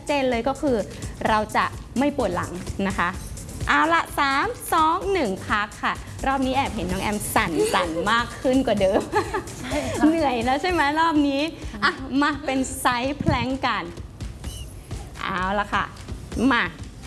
เจนเลยก็คือเราจะไม่ปวดหลังนะคะเอาละ3 2 1พักค่ะรอบนี้แอบเห็นน้องแอมสั่นมากขึ้นกว่าเดิม เหนื่อยแล้วใช่ไหมรอบนี้อ่ะมาเป็นไซส์แพลงกันเอาละค่ะมา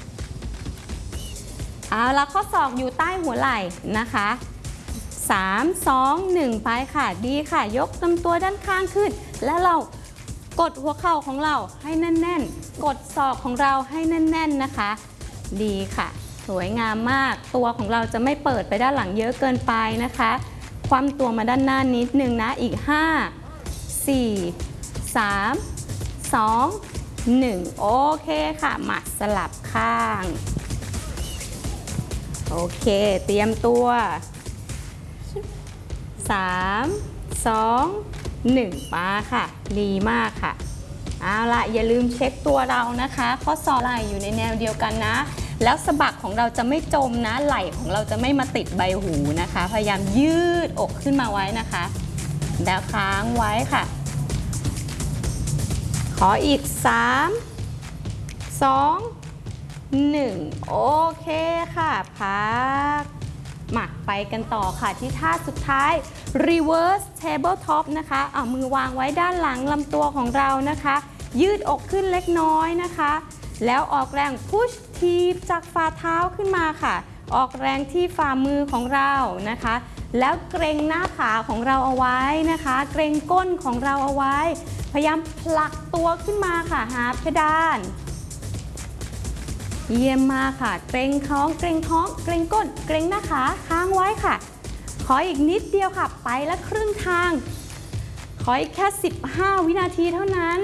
เอาละข้อศอกอยู่ใต้หัวไหล่นะคะ3 2 1ไปค่ะดีค่ะยกลำตัวด้านข้างขึ้นแล้วเรากดหัวเข่าของเราให้แน่นๆกดศอกของเราให้แน่นๆนะคะดีค่ะสวยงามมากตัวของเราจะไม่เปิดไปด้านหลังเยอะเกินไปนะคะคว่ำตัวมาด้านหน้านิดนึงนะอีก5 4 3 2 1โอเคค่ะมาสลับข้างโอเคเตรียมตัว3 2 1มาค่ะดีมากค่ะเอาละอย่าลืมเช็คตัวเรานะคะข้อศอกไหล่อยู่ในแนวเดียวกันนะแล้วสะบักของเราจะไม่จมนะไหล่ของเราจะไม่มาติดใบหูนะคะพยายามยืดอกขึ้นมาไว้นะคะแล้วค้างไว้ค่ะขออีก3 2 1โอเคค่ะพักมาไปกันต่อค่ะที่ท่าสุดท้าย reverse tabletop นะคะเอามือวางไว้ด้านหลังลำตัวของเรานะคะยืดอกขึ้นเล็กน้อยนะคะแล้วออกแรงพุชทีบจากฝ่าเท้าขึ้นมาค่ะออกแรงที่ฝ่ามือของเรานะคะแล้วเกรงหน้าขาของเราเอาไว้นะคะเกรงก้นของเราเอาไว้พยายามผลักตัวขึ้นมาค่ะหาเพดานเยี่ยมมากค่ะเกรงท้องเกรงท้องเกรงก้นเกรงหน้าขาค้างไว้ค่ะขออีกนิดเดียวค่ะไปละครึ่งทางขออีกแค่15 วินาทีเท่านั้น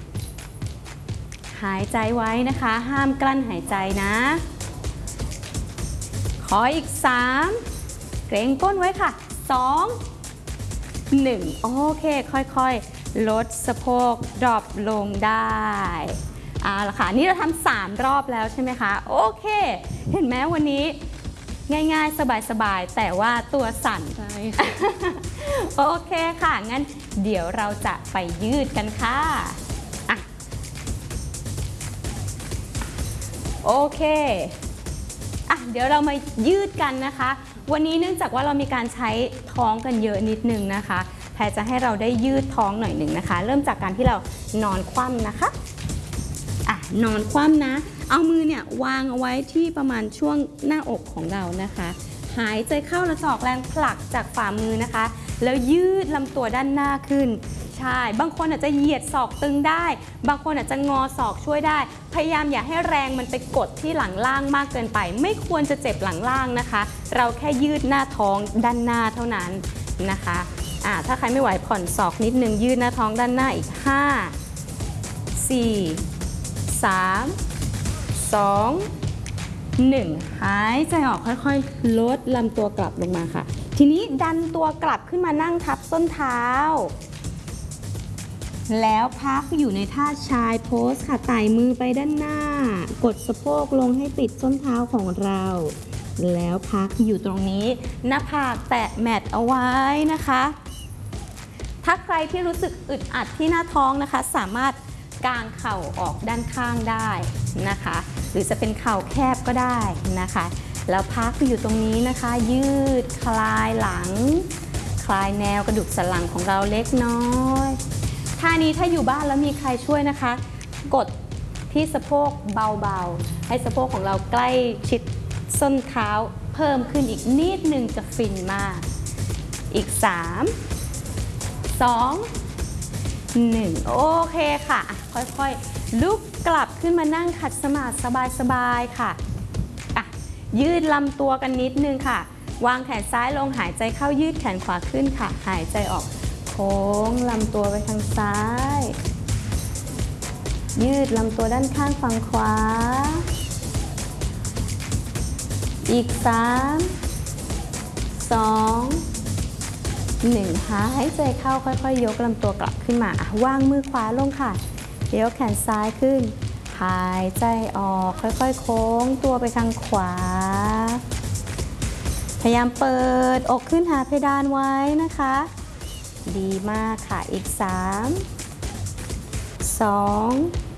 หายใจไว้นะคะห้ามกลั้นหายใจนะขออีก3เกรงก้นไว้ค่ะ2 1โอเคค่อยๆลดสะโพกดรอปลงได้เอาละค่ะนี่เราทำ3 รอบแล้วใช่ไหมคะโอเคเห็นไหมวันนี้ง่ายๆสบายๆแต่ว่าตัวสั่นใช่ค่ะโอเคค่ะงั้นเดี๋ยวเราจะไปยืดกันค่ะโอเคเดี๋ยวเรามายืดกันนะคะวันนี้เนื่องจากว่าเรามีการใช้ท้องกันเยอะนิดนึงนะคะแพรจะให้เราได้ยืดท้องหน่อยหนึ่งนะคะเริ่มจากการที่เรานอนคว่ำนะคะนอนคว่ำนะเอามือเนี่ยวางเอาไว้ที่ประมาณช่วงหน้าอกของเรานะคะหายใจเข้าแล้วออกแรงผลักจากฝ่ามือนะคะแล้วยืดลำตัวด้านหน้าขึ้นใช่บางคนอาจจะเหยียดศอกตึงได้บางคนอาจจะงอศอกช่วยได้พยายามอย่าให้แรงมันไปกดที่หลังล่างมากเกินไปไม่ควรจะเจ็บหลังล่างนะคะเราแค่ยืดหน้าท้องด้านหน้าเท่านั้นนะคะถ้าใครไม่ไหวผ่อนศอกนิดนึงยืดหน้าท้องด้านหน้าอีก5 4 3 2 1หายใจออกค่อยๆลดลำตัวกลับลงมาค่ะทีนี้ดันตัวกลับขึ้นมานั่งทับส้นเท้าแล้วพักอยู่ในท่าชายโพสค่ะไต่มือไปด้านหน้ากดสะโพกลงให้ติดส้นเท้าของเราแล้วพักอยู่ตรงนี้หน้าผากแตะแมทเอาไว้นะคะถ้าใครที่รู้สึกอึดอัดที่หน้าท้องนะคะสามารถกางเข่าออกด้านข้างได้นะคะหรือจะเป็นเข่าแคบก็ได้นะคะแล้วพักอยู่ตรงนี้นะคะยืดคลายหลังคลายแนวกระดูกสันหลังของเราเล็กน้อยท่านี้ถ้าอยู่บ้านแล้วมีใครช่วยนะคะกดที่สะโพกเบาๆให้สะโพกของเราใกล้ชิดส้นเท้าเพิ่มขึ้นอีกนิดนึงจะฟินมากอีก3 2 1โอเคค่ะค่อยๆลุกกลับขึ้นมานั่งขัดสมาธิสบายๆค่ะยืดลำตัวกันนิดนึงค่ะวางแขนซ้ายลงหายใจเข้ายืดแขนขวาขึ้นค่ะหายใจออกโค้งลำตัวไปทางซ้ายยืดลำตัวด้านข้างฝั่งขวาอีก3 2 1หายใจเข้าค่อยๆยกลำตัวกลับขึ้นมาวางมือขวาลงค่ะยกแขนซ้ายขึ้นหายใจออกค่อยๆโค้งตัวไปทางขวาพยายามเปิดอกขึ้นหาเพดานไว้นะคะดีมากค่ะอีก3 2